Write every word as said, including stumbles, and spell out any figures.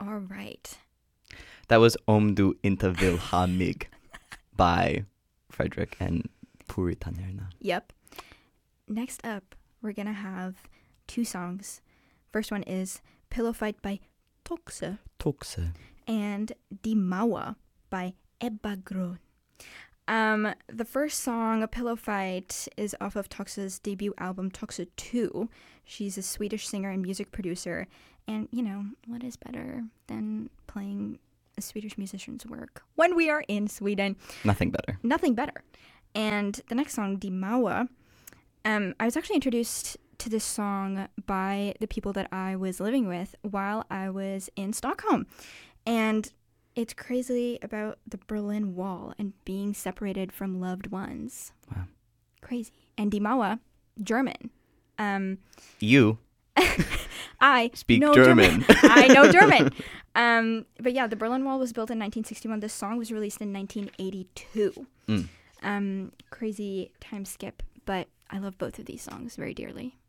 All right. That was Om du inte vill ha mig by Frederick and Puritanerna. Yep. Next up, we're going to have two songs. First one is Pillow Fight by Toxe Toxe. and Di Maua by Ebba Grön. Um, the first song, A Pillow Fight, is off of Toxe's debut album, Toxe two. She's a Swedish singer and music producer. And, you know, what is better than playing a Swedish musician's work when we are in Sweden? Nothing better. Nothing better. And the next song, Di Maua, um, I was actually introduced to this song by the people that I was living with while I was in Stockholm. And it's crazy about the Berlin Wall and being separated from loved ones. Wow. Crazy. And Die Mauer, German. Um, you I speak know German. German. I know German. Um, but yeah, the Berlin Wall was built in nineteen sixty-one. This song was released in nineteen eighty-two. Mm. Um, crazy time skip, but I love both of these songs very dearly.